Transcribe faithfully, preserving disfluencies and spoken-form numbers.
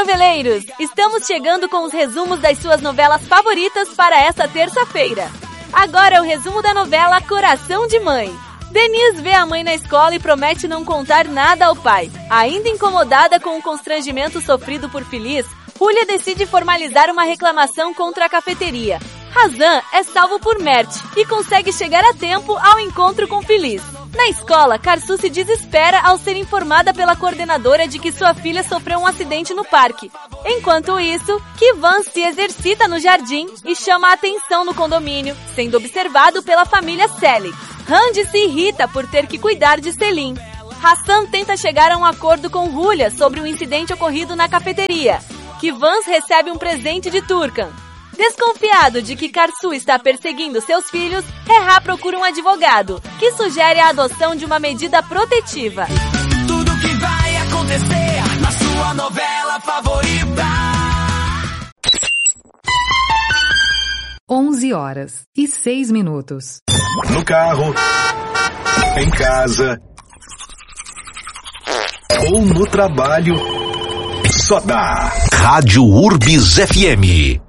noveleiros! Estamos chegando com os resumos das suas novelas favoritas para esta terça-feira. Agora é o resumo da novela Coração de Mãe. Denise vê a mãe na escola e promete não contar nada ao pai. Ainda incomodada com o constrangimento sofrido por Feliz, Julia decide formalizar uma reclamação contra a cafeteria. Razan é salvo por Mert e consegue chegar a tempo ao encontro com Feliz. Na escola, Karsu se desespera ao ser informada pela coordenadora de que sua filha sofreu um acidente no parque. Enquanto isso, Kivan se exercita no jardim e chama a atenção no condomínio, sendo observado pela família Selig. Randy se irrita por ter que cuidar de Selim. Hassan tenta chegar a um acordo com Julia sobre o incidente ocorrido na cafeteria. Kivan recebe um presente de Turkan. Desconfiado de que Karsu está perseguindo seus filhos, Reha procura um advogado, que sugere a adoção de uma medida protetiva. Tudo que vai acontecer na sua novela favorita. onze horas e seis minutos. No carro, em casa ou no trabalho, só dá Rádio Urbis F M.